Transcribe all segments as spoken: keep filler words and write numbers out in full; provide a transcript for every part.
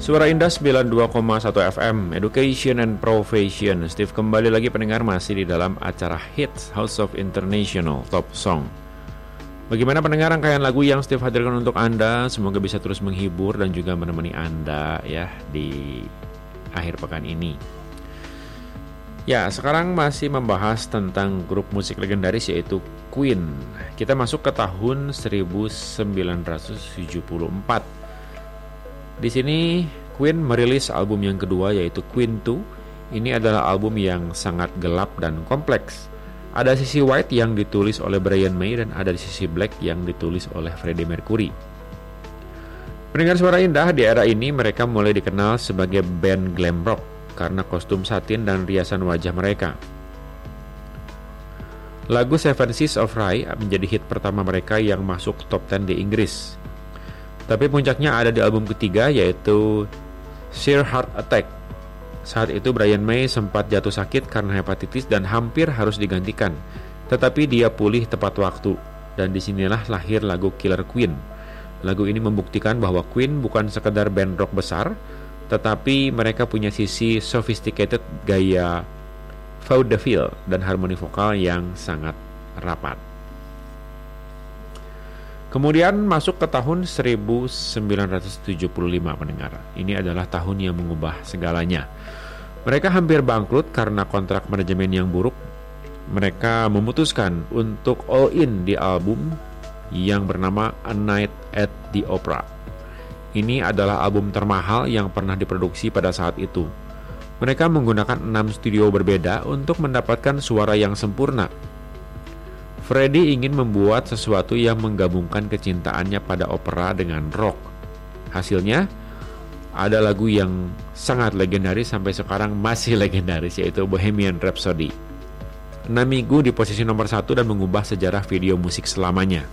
Suara Indah sembilan puluh dua koma satu F M, Education and Profession. Steve kembali lagi pendengar, masih di dalam acara Hits House of International Top Song. Bagaimana pendengar rangkaian lagu yang Steve hadirkan untuk Anda? Semoga bisa terus menghibur dan juga menemani Anda ya di akhir pekan ini. Ya, sekarang masih membahas tentang grup musik legendaris yaitu Queen. Kita masuk ke tahun seribu sembilan ratus tujuh puluh empat. Di sini Queen merilis album yang kedua yaitu Queen two. Ini adalah album yang sangat gelap dan kompleks. Ada sisi White yang ditulis oleh Brian May dan ada sisi Black yang ditulis oleh Freddie Mercury. Pendengar Suara Indah, di era ini mereka mulai dikenal sebagai band glam rock karena kostum satin dan riasan wajah mereka. Lagu Seven Seas of Rhye menjadi hit pertama mereka yang masuk top sepuluh di Inggris. Tapi puncaknya ada di album ketiga yaitu Sheer Heart Attack. Saat itu Brian May sempat jatuh sakit karena hepatitis dan hampir harus digantikan. Tetapi dia pulih tepat waktu dan disinilah lahir lagu Killer Queen. Lagu ini membuktikan bahwa Queen bukan sekedar band rock besar, tetapi mereka punya sisi sophisticated gaya vaudeville dan harmoni vokal yang sangat rapat. Kemudian masuk ke tahun seribu sembilan ratus tujuh puluh lima pendengar. Ini adalah tahun yang mengubah segalanya. Mereka hampir bangkrut karena kontrak manajemen yang buruk. Mereka memutuskan untuk all in di album yang bernama A Night at the Opera. Ini adalah album termahal yang pernah diproduksi pada saat itu. Mereka menggunakan enam studio berbeda untuk mendapatkan suara yang sempurna. Freddie ingin membuat sesuatu yang menggabungkan kecintaannya pada opera dengan rock. Hasilnya, ada lagu yang sangat legendaris sampai sekarang masih legendaris yaitu Bohemian Rhapsody. enam minggu di posisi nomor satu dan mengubah sejarah video musik selamanya.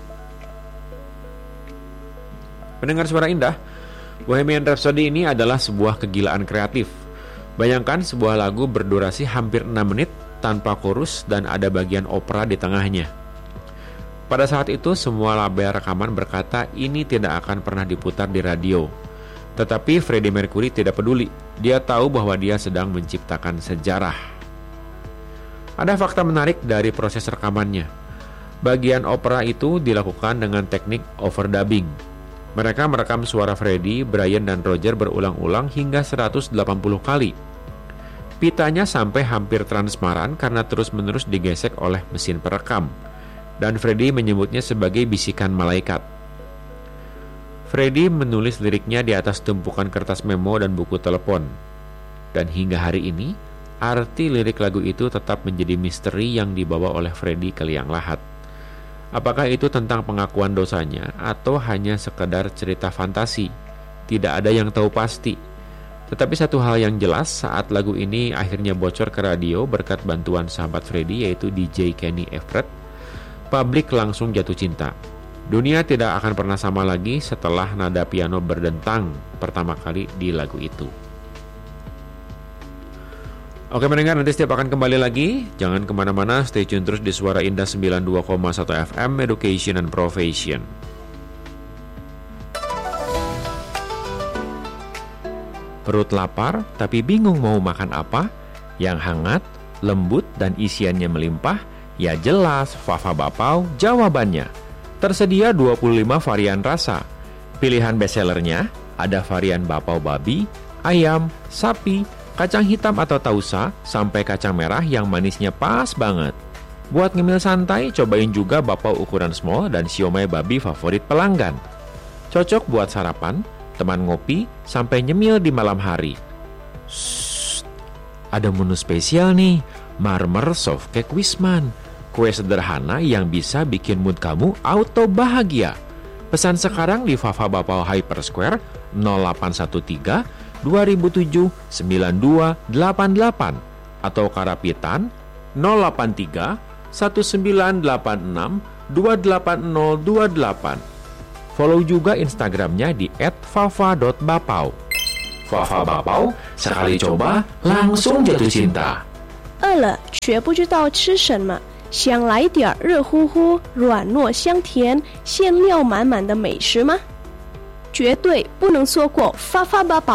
Pendengar Suara Indah, Bohemian Rhapsody ini adalah sebuah kegilaan kreatif. Bayangkan sebuah lagu berdurasi hampir enam menit tanpa chorus dan ada bagian opera di tengahnya. Pada saat itu semua label rekaman berkata ini tidak akan pernah diputar di radio. Tetapi Freddie Mercury tidak peduli. Dia tahu bahwa dia sedang menciptakan sejarah. Ada fakta menarik dari proses rekamannya. Bagian opera itu dilakukan dengan teknik overdubbing. Mereka merekam suara Freddie, Brian, dan Roger berulang-ulang hingga seratus delapan puluh kali. Pitanya sampai hampir transparan karena terus-menerus digesek oleh mesin perekam. Dan Freddie menyebutnya sebagai bisikan malaikat. Freddie menulis liriknya di atas tumpukan kertas memo dan buku telepon. Dan hingga hari ini, arti lirik lagu itu tetap menjadi misteri yang dibawa oleh Freddie ke liang lahat. Apakah itu tentang pengakuan dosanya atau hanya sekedar cerita fantasi? Tidak ada yang tahu pasti. Tetapi satu hal yang jelas saat lagu ini akhirnya bocor ke radio berkat bantuan sahabat Freddie yaitu D J Kenny Everett, publik langsung jatuh cinta. Dunia tidak akan pernah sama lagi setelah nada piano berdentang pertama kali di lagu itu. Oke mendengar, nanti setiap akan kembali lagi. Jangan kemana-mana, stay tune terus di Suara Indah sembilan puluh dua koma satu F M, Education and Profession. Perut lapar tapi bingung mau makan apa? Yang hangat, lembut dan isiannya melimpah? Ya jelas, Fava Bapau jawabannya. Tersedia dua puluh lima varian rasa. Pilihan bestsellernya ada varian bapau babi, ayam, sapi, kacang hitam atau tausa, sampai kacang merah yang manisnya pas banget. Buat ngemil santai, cobain juga bapau ukuran small dan siomay babi favorit pelanggan. Cocok buat sarapan, teman ngopi, sampai nyemil di malam hari. Shh, ada menu spesial nih, Marmer Soft Cake Wisman. Kue sederhana yang bisa bikin mood kamu auto bahagia. Pesan sekarang di Fava Bapau Hyper Square nol delapan satu tiga dua nol nol tujuh sembilan dua delapan delapan atau Karapitan nol delapan tiga satu sembilan delapan enam dua delapan nol dua delapan. Follow juga Instagramnya di et fava dot bapau. Fava Bapau, sekali coba langsung jatuh cinta. 饿了却不知道吃什么，想来点热乎乎、软糯香甜、馅料满满的美食吗？绝对不能错过发发八宝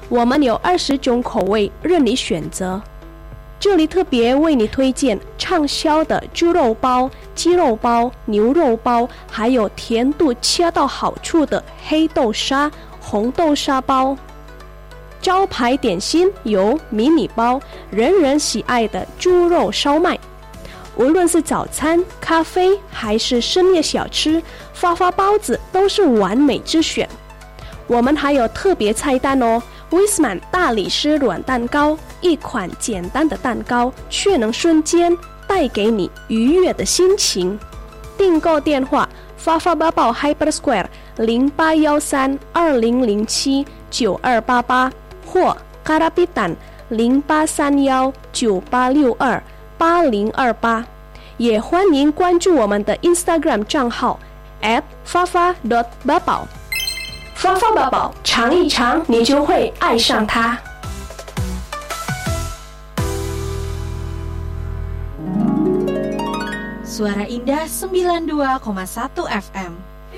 我们有二十种口味任你选择。这里特别为你推荐畅销的猪肉包、鸡肉包、牛肉包，还有甜度恰到好处的黑豆沙、红豆沙包。招牌点心有迷你包，人人喜爱的猪肉烧麦。无论是早餐、咖啡还是深夜小吃，发发包子都是完美之选。我们还有特别菜单哦，威斯曼大理石软蛋糕，一款简单的蛋糕，却能瞬间带给你愉悦的心情。订购电话：发发包包 Hyper Square 零八幺三二零零七九二八八，或 Karapitan 零八三幺九八六二八零二八。也欢迎关注我们的 Instagram 账号 at 发发 dot 八宝。发发宝宝，尝一尝，你就会爱上它。 Suara Indah sembilan puluh dua koma satu F M